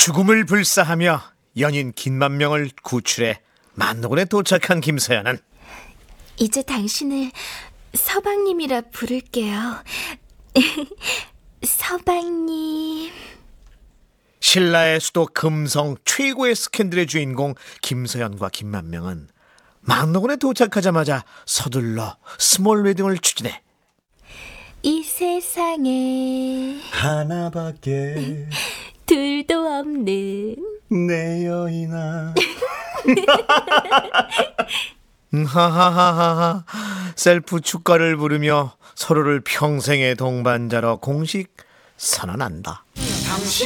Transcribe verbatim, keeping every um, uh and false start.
죽음을 불사하며 연인 김만명을 구출해 만노군에 도착한 김서연은 이제 당신을 서방님이라 부를게요. 서방님. 신라의 수도 금성 최고의 스캔들의 주인공 김서연과 김만명은 만노군에 도착하자마자 서둘러 스몰 웨딩을 추진해 이 세상에 하나밖에 둘도 없는 내 여인아. 하하하하 셀프 축가를 부르며 서로를 평생의 동반자로 공식 선언한다.